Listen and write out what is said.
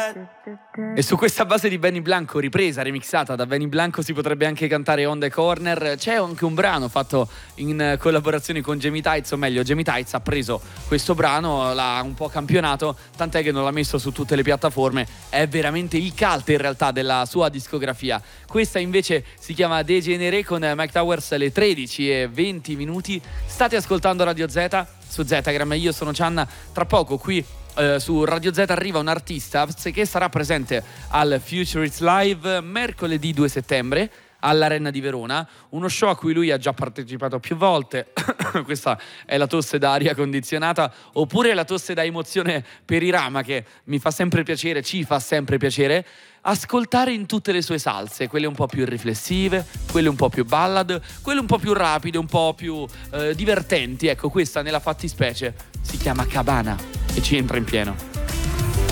E su questa base di Benny Blanco, ripresa, remixata da Benny Blanco, si potrebbe anche cantare On The Corner. C'è anche un brano fatto in collaborazione con Jamie Tights, o meglio Jamie Tights ha preso questo brano, l'ha un po' campionato, tant'è che non l'ha messo su tutte le piattaforme. È veramente il cult in realtà della sua discografia. Questa invece si chiama Degeneré con Mike Towers alle 13:20. State ascoltando Radio Z su Zetagram, io sono Cianna. Tra poco qui su Radio Z arriva un artista che sarà presente al Futurist Live mercoledì 2 settembre all'Arena di Verona, uno show a cui lui ha già partecipato più volte. Questa è la tosse da aria condizionata, oppure la tosse da emozione per Irama, che mi fa sempre piacere, ci fa sempre piacere ascoltare in tutte le sue salse, quelle un po' più riflessive, quelle un po' più ballad, quelle un po' più rapide, un po' più divertenti. Ecco, questa nella fattispecie si chiama Cabana e ci entra in pieno.